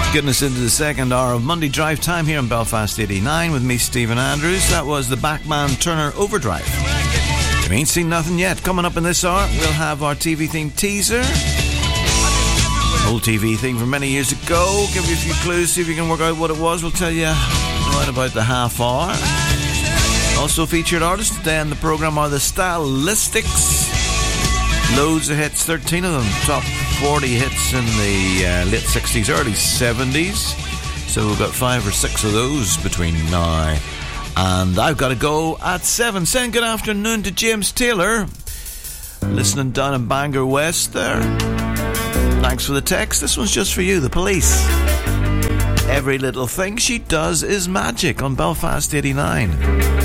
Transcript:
Getting us into the second hour of Monday Drive Time here in Belfast 89 with me, Stephen Andrews. That was the Backman Turner Overdrive. You ain't seen nothing yet. Coming up in this hour, we'll have our TV theme teaser. Old TV thing from many years ago. Give you a few clues, see if you can work out what it was. We'll tell you right about the half hour. Also featured artists today in the programme are the Stylistics. Loads of hits, 13 of them. Top 40 hits in the late 60s, early 70s. So we've got 5 or 6 of those between now and I've got to go at 7. Saying good afternoon to James Taylor, listening down in Bangor West there. Thanks for the text. This one's just for you, The Police. Every little thing she does is magic on Belfast 89.